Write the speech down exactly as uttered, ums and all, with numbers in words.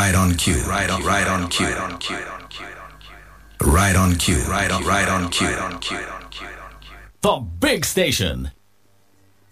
right on cue, right on, right on cue, right on cue, right on, right on cue. The Big Station,